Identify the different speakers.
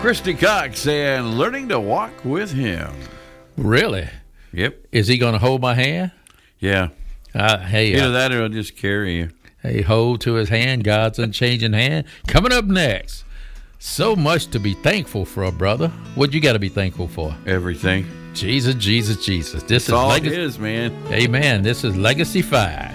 Speaker 1: Christy Cox and Learning to Walk with Him.
Speaker 2: Really?
Speaker 1: Yep.
Speaker 2: Is he going to hold my hand?
Speaker 1: Yeah.
Speaker 2: Hey,
Speaker 1: Either that or he'll just carry you.
Speaker 2: Hey, hold to his hand, God's unchanging hand. Coming up next, so much to be thankful for, brother. What you got to be thankful for?
Speaker 1: Everything.
Speaker 2: Jesus, Jesus, Jesus. This
Speaker 1: That's
Speaker 2: is
Speaker 1: all
Speaker 2: Legacy.
Speaker 1: it is, man.
Speaker 2: Amen. This is Legacy 5.